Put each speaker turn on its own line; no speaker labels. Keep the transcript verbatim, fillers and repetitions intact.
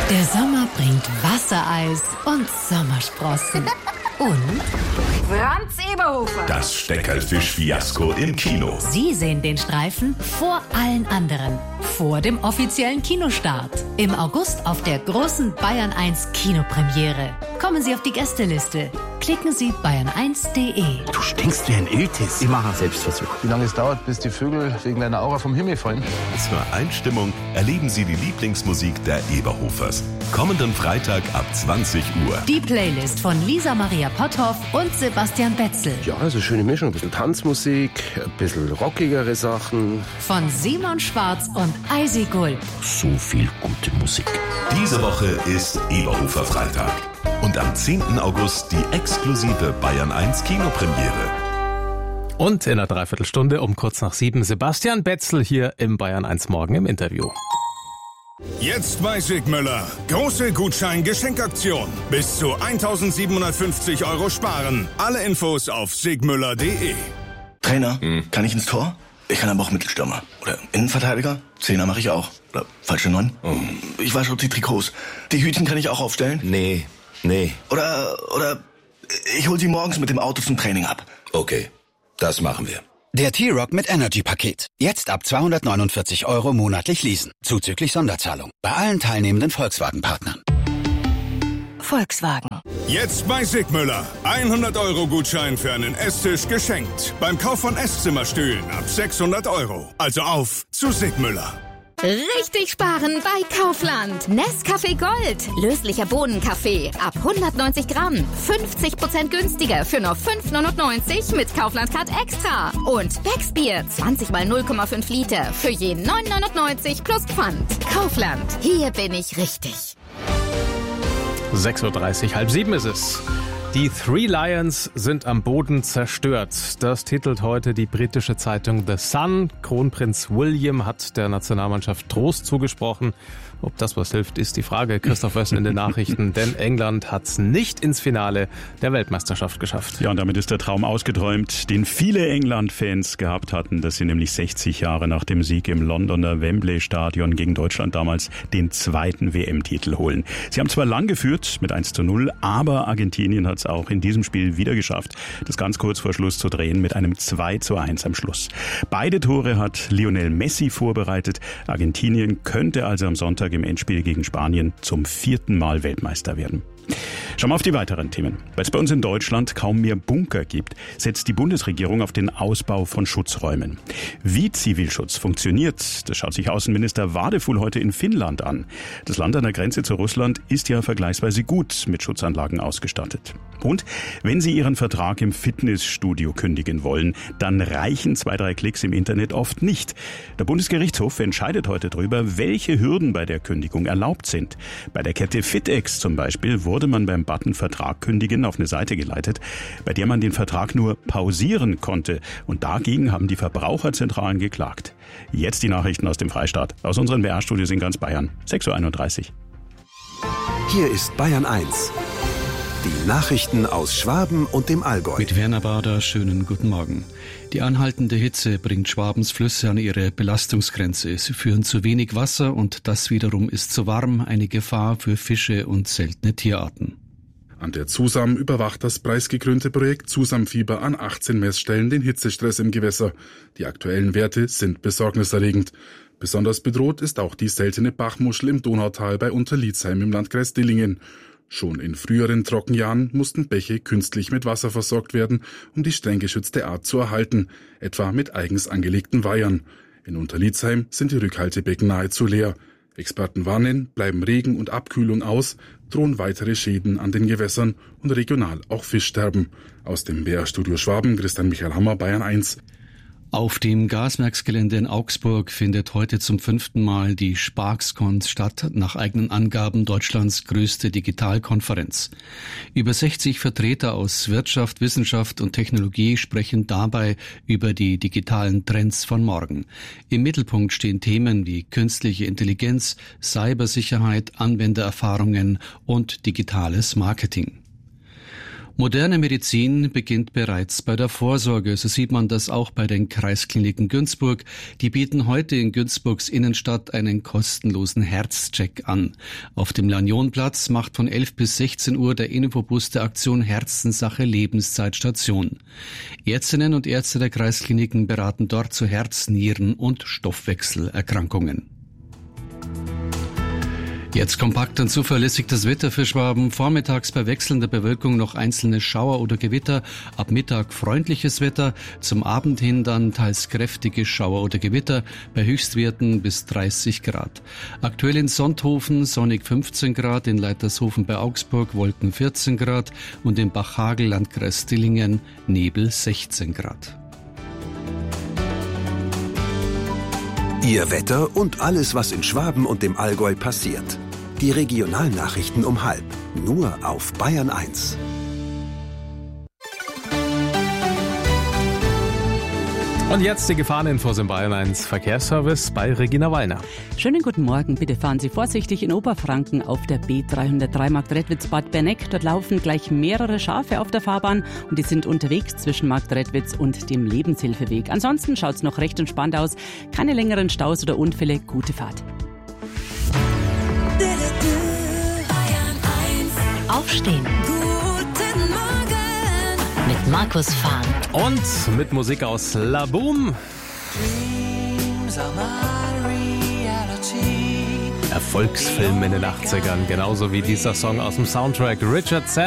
Der Sommer bringt Wassereis und Sommersprossen. Und
Franz Eberhofer.
Das Steckerlfisch-Fiasko im Kino.
Sie sehen den Streifen vor allen anderen. Vor dem offiziellen Kinostart. Im August auf der großen Bayern eins Kinopremiere. Kommen Sie auf die Gästeliste. Klicken Sie bayern eins punkt de.
Du stinkst wie ein Iltis.
Ich mache einen Selbstversuch.
Wie lange es dauert, bis die Vögel wegen deiner Aura vom Himmel fallen?
Zur Einstimmung erleben Sie die Lieblingsmusik der Eberhofers. Kommenden Freitag ab zwanzig Uhr.
Die Playlist von Lisa Maria Potthoff und Sebastian Betzel.
Ja, also schöne Mischung. Ein bisschen Tanzmusik, ein bisschen rockigere Sachen.
Von Simon Schwarz und Eisi Gulb.
So viel gute Musik.
Diese Woche ist Eberhofer Freitag. Und am zehnten August die exklusive Bayern eins Kinopremiere.
Und in einer Dreiviertelstunde um kurz nach sieben Sebastian Betzel hier im Bayern eins Morgen im Interview.
Jetzt bei Sigmüller. Große Gutschein-Geschenkaktion. Bis zu eintausendsiebenhundertfünfzig Euro sparen. Alle Infos auf sigmüller punkt de.
Trainer, hm. kann ich ins Tor? Ich kann aber auch Mittelstürmer. Oder Innenverteidiger? Zehner mache ich auch. Oder falsche Neun? Oh. Ich wasche die Trikots. Die Hütchen kann ich auch aufstellen?
Nee, nee.
Oder, oder ich hol sie morgens mit dem Auto zum Training ab.
Okay, das machen wir.
Der T-Roc mit Energy-Paket. Jetzt ab zweihundertneunundvierzig Euro monatlich leasen. Zuzüglich Sonderzahlung. Bei allen teilnehmenden Volkswagen-Partnern.
Volkswagen.
Jetzt bei Sigmüller. hundert Euro Gutschein für einen Esstisch geschenkt. Beim Kauf von Esszimmerstühlen ab sechshundert Euro. Also auf zu Sigmüller.
Richtig sparen bei Kaufland. Nescafé Gold. Löslicher Bohnenkaffee. Ab hundertneunzig Gramm. fünfzig Prozent günstiger für nur fünf neunundneunzig mit Kaufland Card Extra. Und Becksbier. zwanzig mal null Komma fünf Liter. Für je neun neunundneunzig plus Pfand. Kaufland. Hier bin ich richtig.
sechs Uhr dreißig, halb sieben ist es. Die Three Lions sind am Boden zerstört. Das titelt heute die britische Zeitung The Sun. Kronprinz William hat der Nationalmannschaft Trost zugesprochen. Ob das was hilft, ist die Frage. Christoph Wössen in den Nachrichten. Denn England hat es nicht ins Finale der Weltmeisterschaft geschafft.
Ja, und damit ist der Traum ausgeträumt, den viele England-Fans gehabt hatten, dass sie nämlich sechzig Jahre nach dem Sieg im Londoner Wembley-Stadion gegen Deutschland damals den zweiten W M-Titel holen. Sie haben zwar lang geführt mit eins zu null, aber Argentinien hat es auch in diesem Spiel wieder geschafft, das ganz kurz vor Schluss zu drehen mit einem zwei zu eins am Schluss. Beide Tore hat Lionel Messi vorbereitet. Argentinien könnte also am Sonntag im Endspiel gegen Spanien zum vierten Mal Weltmeister werden. Schauen wir auf die weiteren Themen. Weil es bei uns in Deutschland kaum mehr Bunker gibt, setzt die Bundesregierung auf den Ausbau von Schutzräumen. Wie Zivilschutz funktioniert, das schaut sich Außenminister Wadefuhl heute in Finnland an. Das Land an der Grenze zu Russland ist ja vergleichsweise gut mit Schutzanlagen ausgestattet. Und wenn Sie Ihren Vertrag im Fitnessstudio kündigen wollen, dann reichen zwei, drei Klicks im Internet oft nicht. Der Bundesgerichtshof entscheidet heute darüber, welche Hürden bei der Kündigung erlaubt sind. Bei der Kette FitEx zum Beispiel wurde man beim Button Vertrag kündigen auf eine Seite geleitet, bei der man den Vertrag nur pausieren konnte. Und dagegen haben die Verbraucherzentralen geklagt. Jetzt die Nachrichten aus dem Freistaat, aus unseren B R-Studios in ganz Bayern. sechs Uhr einunddreißig.
Hier ist Bayern eins. Die Nachrichten aus Schwaben und dem Allgäu.
Mit Werner Bader, schönen guten Morgen. Die anhaltende Hitze bringt Schwabens Flüsse an ihre Belastungsgrenze. Sie führen zu wenig Wasser und das wiederum ist zu warm, eine Gefahr für Fische und seltene Tierarten.
An der ZUSAM überwacht das preisgekrönte Projekt ZUSAM-Fieber an achtzehn Messstellen den Hitzestress im Gewässer. Die aktuellen Werte sind besorgniserregend. Besonders bedroht ist auch die seltene Bachmuschel im Donautal bei Unterlietzheim im Landkreis Dillingen. Schon in früheren Trockenjahren mussten Bäche künstlich mit Wasser versorgt werden, um die streng geschützte Art zu erhalten, etwa mit eigens angelegten Weihern. In Unterlietzheim sind die Rückhaltebecken nahezu leer. Experten warnen, bleiben Regen und Abkühlung aus, drohen weitere Schäden an den Gewässern und regional auch Fischsterben. Aus dem B R-Studio Schwaben, Christian Michael Hammer, Bayern eins.
Auf dem Gaswerksgelände in Augsburg findet heute zum fünften Mal die Sparkscon statt, nach eigenen Angaben Deutschlands größte Digitalkonferenz. Über sechzig Vertreter aus Wirtschaft, Wissenschaft und Technologie sprechen dabei über die digitalen Trends von morgen. Im Mittelpunkt stehen Themen wie künstliche Intelligenz, Cybersicherheit, Anwendererfahrungen und digitales Marketing. Moderne Medizin beginnt bereits bei der Vorsorge. So sieht man das auch bei den Kreiskliniken Günzburg. Die bieten heute in Günzburgs Innenstadt einen kostenlosen Herzcheck an. Auf dem Lanionplatz macht von elf bis sechzehn Uhr der Infobus der Aktion Herzenssache Lebenszeit Station. Ärztinnen und Ärzte der Kreiskliniken beraten dort zu Herz-, Nieren- und Stoffwechselerkrankungen. Jetzt kompakt und zuverlässig das Wetter für Schwaben. Vormittags bei wechselnder Bewölkung noch einzelne Schauer oder Gewitter. Ab Mittag freundliches Wetter. Zum Abend hin dann teils kräftige Schauer oder Gewitter. Bei Höchstwerten bis dreißig Grad. Aktuell in Sonthofen sonnig fünfzehn Grad. In Leitershofen bei Augsburg Wolken vierzehn Grad. Und in Bachhagel, Landkreis Dillingen, Nebel sechzehn Grad.
Ihr Wetter und alles, was in Schwaben und dem Allgäu passiert. Die Regionalnachrichten um halb. Nur auf Bayern eins.
Und jetzt die Gefahreninfos im Bayern eins Verkehrsservice bei Regina Wallner.
Schönen guten Morgen. Bitte fahren Sie vorsichtig in Oberfranken auf der B dreihundertdrei Marktredwitz-Bad Berneck. Dort laufen gleich mehrere Schafe auf der Fahrbahn und die sind unterwegs zwischen Marktredwitz und dem Lebenshilfeweg. Ansonsten schaut es noch recht entspannt aus. Keine längeren Staus oder Unfälle. Gute Fahrt.
Aufstehen. Mit Markus Fahn.
Und mit Musik aus La Boom. Erfolgsfilm in den achtzigern, genauso wie dieser Song aus dem Soundtrack Richard Sam.